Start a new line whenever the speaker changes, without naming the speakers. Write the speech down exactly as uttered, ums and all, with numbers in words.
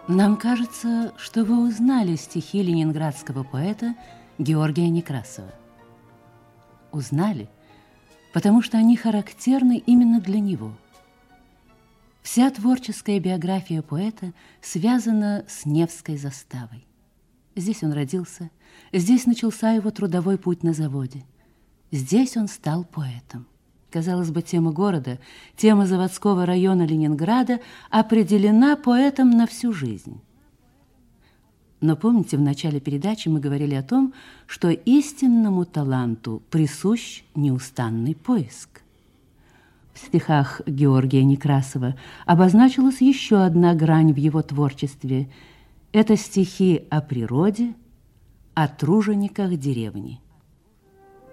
Нам кажется, что вы узнали стихи ленинградского поэта Георгия Некрасова. Узнали, потому что они характерны именно для него. Вся творческая биография поэта связана с Невской заставой. Здесь он родился, здесь начался его трудовой путь на заводе. Здесь он стал поэтом. Казалось бы, тема города, тема заводского района Ленинграда определена поэтом на всю жизнь. Но помните, в начале передачи мы говорили о том, что истинному таланту присущ неустанный поиск. В стихах Георгия Некрасова обозначилась еще одна грань в его творчестве. Это стихи о природе, о тружениках деревни.